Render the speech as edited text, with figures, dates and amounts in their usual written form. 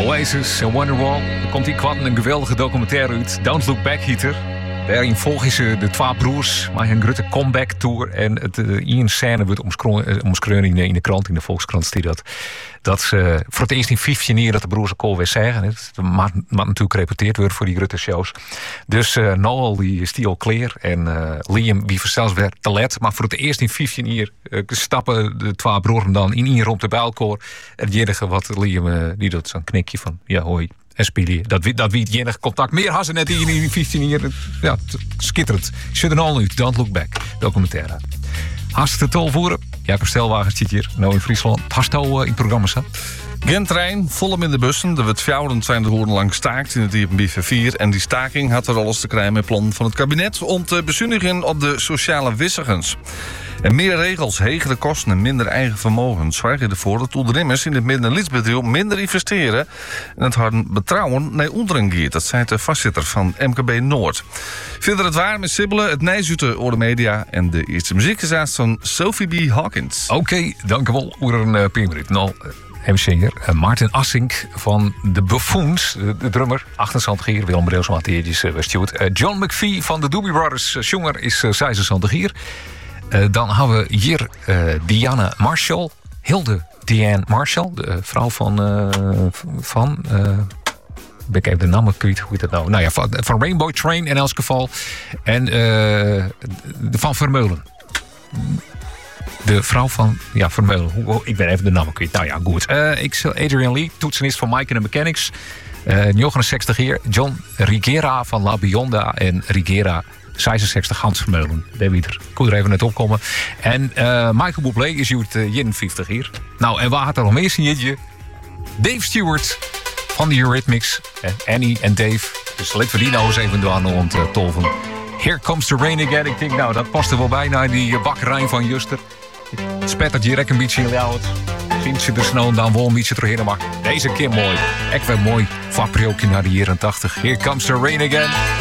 Oasis en Wonderwall. Dan komt die kwad een geweldige documentaire uit. Don't Look Back heet. Daarin volgen ze de twee broers. Maar een grote comeback tour. En het in scène wordt omschreven in de krant, in de Volkskrant staat dat. Dat ze voor het eerst in 15 jaar dat de broers elkaar weer zeggen. Het mag natuurlijk gerepeteerd worden voor die grote shows. Dus Noel die is al klaar. En Liam die zelfs weer te let. Maar voor het eerst in 15 jaar stappen de twee broers dan in één rond de bijlkoor. En het enige wat Liam die doet zo'n knikje van ja hoi. En spelen. Dat wie het enige contact. Meer had ze net in 15 jaar. Ja, schitterend. Zit er al uit. Don't Look Back. Documentaire. Hartstikke tol voeren. Jacob Stelwagens zit hier. Nou in Friesland. Hartstikke in programma's. Geen trein, volop in de bussen. Er werd 420 uur lang gestaakt in het IPv4. En die staking had er alles te krijgen met plan van het kabinet om te bezuinigen op de sociale wisselings. En meer regels, hegere kosten en minder eigen vermogen zorgen ervoor dat ondernemers in het midden- en lidsbedrijf minder investeren en het harde betrouwen naar onderen gaat. Dat zei de voorzitter van MKB Noord. Verder het waar met Sibbelen, het Nijzute Orde Media en de eerste muziek is aan van Sophie B. Hawkins. Oké, dank u wel voor een PR-minuut. Nou, MC Maarten Assink van de Buffoons, de drummer, 28 jaar, Willem Breelsma, was John McPhee van de Doobie Brothers, zanger, is 26 jaar. Dan hebben we hier Diana Marshall, Hilde Diane Marshall, de vrouw van ik heb de naam kwijt, hoe heet dat nou? Nou ja, van Rainbow Train in elk geval. En van Vermeulen. De vrouw van Vermeulen. Ik ben even de naam kwijt. Nou ja, goed. Ik zal Adrian Lee, toetsenist van Mike and the Mechanics. 69 jaar. John Rigera van La Bionda en Rigera 66 Hans Vermeulen. Daar wie er. Kon er even net opkomen. En Michael Bublé is uit 51 hier. Nou, en waar had er nog meer signetje? Dave Stewart van de Eurythmics. Annie en Dave. Dus laten we die nou eens even doen rond tolven. Here Comes the Rain Again. Ik denk, nou, dat past er wel bij naar die bakkerij van Juster. Het spettert direct een beetje in jou. Zien ze de snow en dan wel een beetje terug maar deze keer mooi. Echt wel mooi. Vaprieltje naar de jaren 80. Here Comes the Rain Again.